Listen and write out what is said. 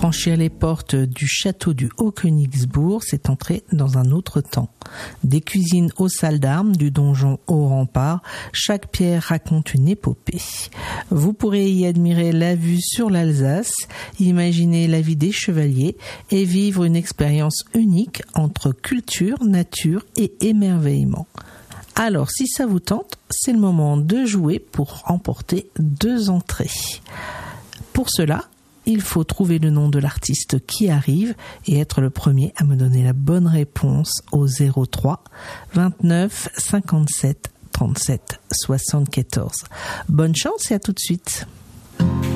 Franchir les portes du château du Haut-Königsbourg, c'est entrer dans un autre temps. Des cuisines aux salles d'armes, du donjon au rempart, chaque pierre raconte une épopée. Vous pourrez y admirer la vue sur l'Alsace, imaginer la vie des chevaliers et vivre une expérience unique entre culture, nature et émerveillement. Alors, si ça vous tente, c'est le moment de jouer pour remporter 2 entrées. Pour cela, il faut trouver le nom de l'artiste qui arrive et être le premier à me donner la bonne réponse au 03 29 57 37 74. Bonne chance et à tout de suite.